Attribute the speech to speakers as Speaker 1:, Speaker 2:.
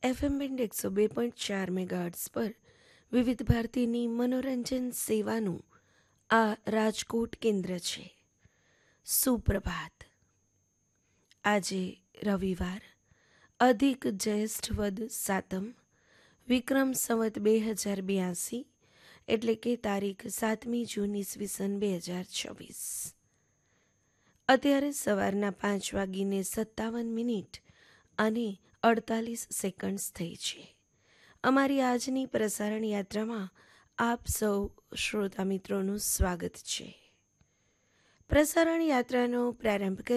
Speaker 1: FM band 102.4 megahertz પર વિવિધ ભારતીની મનોરંજન સેવાનું આ રાજકોટ કેન્દ્ર છે. સુપ્રભાત. આજે રવિવાર, અધિક જ્યેષ્ઠ વદ સાતમ, વિક્રમ સંવત 2082, એટલે કે તારીખ 7મી જૂન ઈસવીસન 2026. અત્યારે સવારના 5:57 અને 48 સેકન્ડ્સ થઈ છે. અમારી આજની પ્રસારણ યાત્રામાં આપ સૌ શ્રોતા મિત્રોનું સ્વાગત છે. પ્રસારણ યાત્રાનો પ્રારંભ કરી